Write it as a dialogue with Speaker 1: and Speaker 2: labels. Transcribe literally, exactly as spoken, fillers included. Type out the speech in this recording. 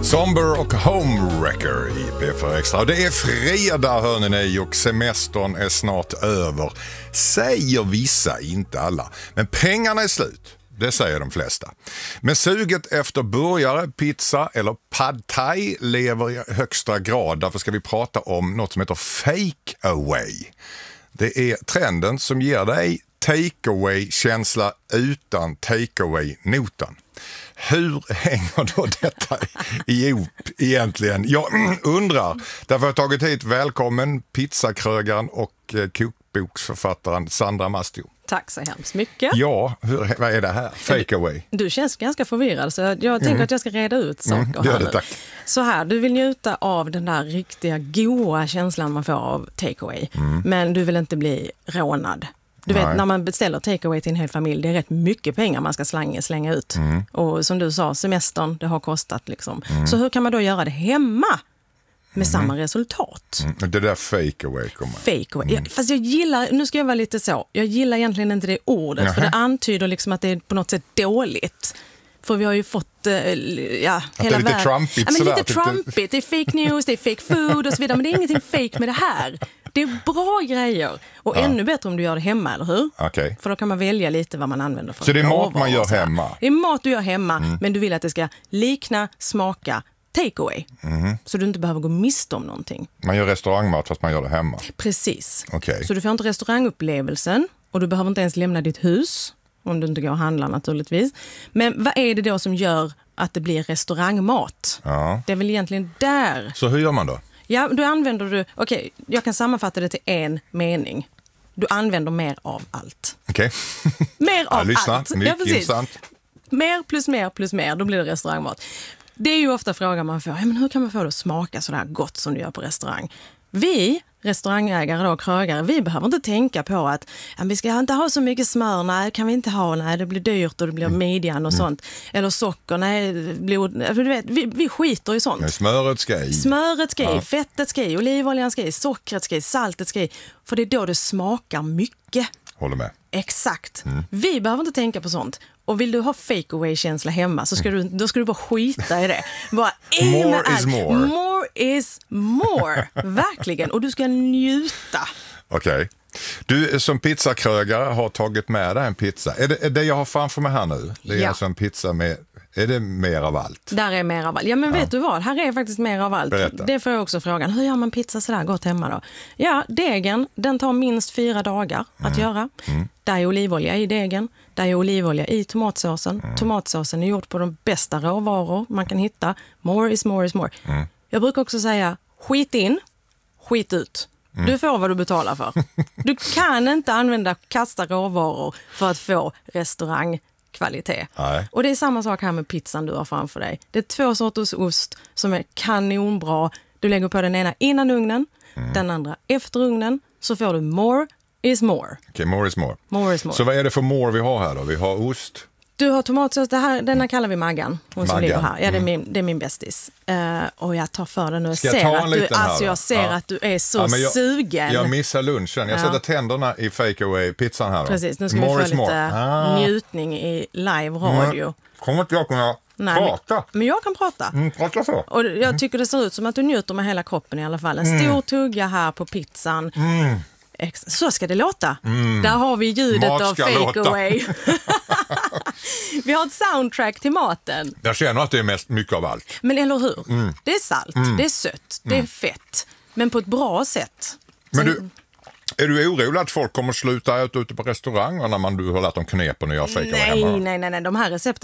Speaker 1: Somber och Homewrecker i P fyra Extra. Det är fredag hörni och semestern är snart över. Säger vissa, inte alla. Men pengarna är slut. Det säger de flesta. Men suget efter burgare, pizza eller pad thai lever i högsta grad. Därför ska vi prata om något som heter fake away. Det är trenden som ger dig takeaway-känsla utan takeaway-notan. Hur hänger då detta ihop egentligen? Jag undrar. Därför har jag tagit hit välkommen pizzakrögaren och kokboksförfattaren Sandra Mastio.
Speaker 2: Tack så hemskt mycket.
Speaker 1: Ja, hur, vad är det här? Fake away.
Speaker 2: Du känns ganska förvirrad så jag tänker mm. att jag ska reda ut saker
Speaker 1: mm, här det,
Speaker 2: nu.
Speaker 1: Tack.
Speaker 2: Så här, du vill njuta av den där riktiga goa känslan man får av takeaway. Mm. Men du vill inte bli rånad. Du Nej. vet, när man beställer takeaway till en hel familj, det är rätt mycket pengar man ska slänga, slänga ut. Mm. Och som du sa, semestern, det har kostat liksom. Mm. Så hur kan man då göra det hemma med mm. samma resultat?
Speaker 1: Mm. Det där fake away kommer.
Speaker 2: Fake away. Mm. Ja, fast jag gillar, nu ska jag vara lite så, jag gillar egentligen inte det ordet. Jaha. För det antyder liksom att det är på något sätt dåligt. För vi har ju fått, ja,
Speaker 1: att
Speaker 2: hela
Speaker 1: det är lite trumpigt.
Speaker 2: Ja, men lite trumpigt, det är fake news, det är fake food och så vidare. Men det är ingenting fake med det här. Det är bra grejer. Och ja. ännu bättre om du gör det hemma, eller hur?
Speaker 1: Okay.
Speaker 2: För då kan man välja lite vad man använder för.
Speaker 1: Så det är mat man gör hemma?
Speaker 2: Det är mat du gör hemma, mm. men du vill att det ska likna, smaka takeaway. Mm. Så du inte behöver gå miste om någonting.
Speaker 1: Man gör restaurangmat fast man gör det hemma?
Speaker 2: Precis.
Speaker 1: Okay.
Speaker 2: Så du får inte restaurangupplevelsen och du behöver inte ens lämna ditt hus. Om du inte går och handlar naturligtvis. Men vad är det då som gör att det blir restaurangmat? Ja. Det är väl egentligen där.
Speaker 1: Så hur gör man då?
Speaker 2: Ja, då använder du... Okej, okay, jag kan sammanfatta det till en mening. Du använder mer av allt.
Speaker 1: Okej.
Speaker 2: Okay. Mer av
Speaker 1: ja, lyssna.
Speaker 2: allt.
Speaker 1: Mycket
Speaker 2: ja, precis.
Speaker 1: intressant.
Speaker 2: Mer plus mer plus mer, då blir det restaurangmat. Det är ju ofta frågan man får. Ja, men hur kan man få det att smaka så där gott som du gör på restaurang? Vi, restaurangägare och krögare, vi behöver inte tänka på att ja, vi ska inte ha så mycket smör, nej, kan vi inte ha, nej, det blir dyrt och det blir midjan och mm. sånt. Eller socker, nej, blod, du vet, vi, vi skiter i sånt.
Speaker 1: Nej, smöret ska i.
Speaker 2: Smöret ska i,
Speaker 1: ja.
Speaker 2: fettet ska i, olivoljan ska i, sockret ska i, saltet ska i. För det är då det smakar mycket.
Speaker 1: Håller med.
Speaker 2: Exakt. Mm. Vi behöver inte tänka på sånt. Och vill du ha fake away-känsla hemma så ska du, då ska du bara skita i det. Bara,
Speaker 1: more is more.
Speaker 2: More is more. Verkligen. Och du ska njuta.
Speaker 1: Okej. Okay. Du som pizzakrögare har tagit med dig en pizza. Är det, är det jag har framför mig här nu? Det är ja. alltså en pizza med... Är det mer av allt?
Speaker 2: Där är mer av allt. Ja, men ja. vet du vad? Här är faktiskt mer av allt.
Speaker 1: Berätta.
Speaker 2: Det får jag också frågan. Hur gör man pizza sådär gott hemma då? Ja, degen, den tar minst fyra dagar mm. att göra. Mm. Där är olivolja i degen. Där är olivolja i tomatsåsen. Mm. Tomatsåsen är gjord på de bästa råvaror man kan hitta. More is more is more. Mm. Jag brukar också säga, skit in, skit ut. Mm. Du får vad du betalar för. Du kan inte använda kasta råvaror för att få restaurang kvalitet. Nej. Och det är samma sak här med pizzan du har framför dig. Det är två sorters ost som är kanonbra. Du lägger på den ena innan ugnen, mm. den andra efter ugnen, så får du more is more.
Speaker 1: Okej, okay, more is more.
Speaker 2: More is more.
Speaker 1: Så vad är det för more vi har här då? Vi har ost.
Speaker 2: Du har tomatsås, det här, denna kallar vi Maggan. Hon som
Speaker 1: Maggan.
Speaker 2: ligger här. Ja, det är
Speaker 1: mm.
Speaker 2: min, det är min bästis. Uh, och jag tar för den nu. Jag
Speaker 1: Ska
Speaker 2: ser,
Speaker 1: jag ta
Speaker 2: att,
Speaker 1: en
Speaker 2: du,
Speaker 1: liten här
Speaker 2: alltså, jag ser
Speaker 1: ja.
Speaker 2: att du är så
Speaker 1: ja, jag,
Speaker 2: sugen.
Speaker 1: Jag missar lunchen. Jag ja. sätter tänderna i fake away pizzan här då.
Speaker 2: Precis, nu ska
Speaker 1: more
Speaker 2: vi få lite
Speaker 1: ah.
Speaker 2: njutning i live radio.
Speaker 1: Mm. Kommer inte jag kunna
Speaker 2: Nej,
Speaker 1: prata?
Speaker 2: Men, men jag kan prata.
Speaker 1: Mm, prata så.
Speaker 2: Och jag tycker det ser ut som att du njuter med hela kroppen i alla fall. En stor mm. tugga här på pizzan. Mm. Så ska det låta. Mm. Där har vi ljudet
Speaker 1: Mat
Speaker 2: av fake
Speaker 1: låta.
Speaker 2: away. Vi har ett soundtrack till maten.
Speaker 1: Jag känner att det är mest mycket av allt.
Speaker 2: Men eller hur? Mm. Det är salt,
Speaker 1: mm.
Speaker 2: det är sött, det är
Speaker 1: mm.
Speaker 2: fett. Men på ett bra sätt.
Speaker 1: Men
Speaker 2: Sen...
Speaker 1: du, är du orolig att folk kommer sluta äta ute på restauranger när man du har lärt dem knepen och gör fake away
Speaker 2: nej,
Speaker 1: hemma?
Speaker 2: Nej, nej, nej. De här recepten